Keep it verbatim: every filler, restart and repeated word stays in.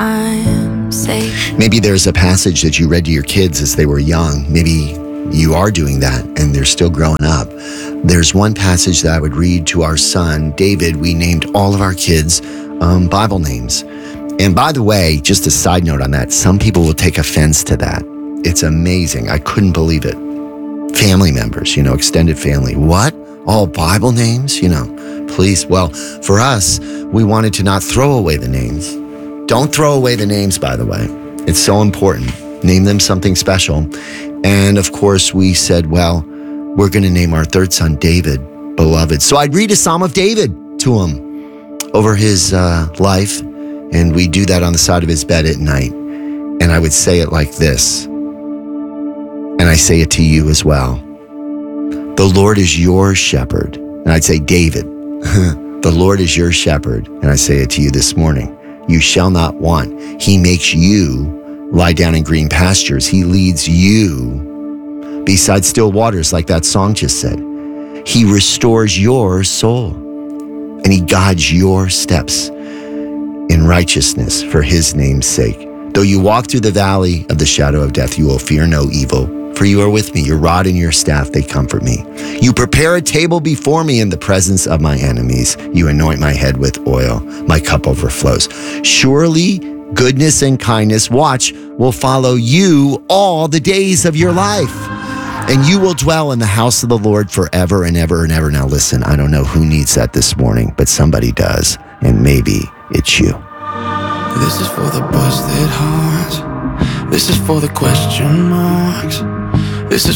I'm safe. Maybe there's a passage that you read to your kids as they were young. Maybe you are doing that and they're still growing up. There's one passage that I would read to our son, David. We named all of our kids um, Bible names. And by the way, just a side note on that, some people will take offense to that. It's amazing. I couldn't believe it. Family members, you know, extended family. What? All Bible names? You know, please. Well, for us, we wanted to not throw away the names. Don't throw away the names, by the way. It's so important. Name them something special. And of course, we said, well, we're going to name our third son David, beloved. So I'd read a Psalm of David to him over his uh, life. And we do that on the side of his bed at night. And I would say it like this. And I say it to you as well. The Lord is your shepherd. And I'd say, David, the Lord is your shepherd. And I say it to you this morning. You shall not want. He makes you lie down in green pastures. He leads you beside still waters, like that song just said. He restores your soul. And he guides your steps in righteousness for his name's sake. Though you walk through the valley of the shadow of death, you will fear no evil. For you are with me, your rod and your staff, they comfort me. You prepare a table before me in the presence of my enemies. You anoint my head with oil. My cup overflows. Surely goodness and kindness, watch, will follow you all the days of your life. And you will dwell in the house of the Lord forever and ever and ever. Now listen, I don't know who needs that this morning, but somebody does. And maybe it's you. This is for the busted hearts. This is for the question marks.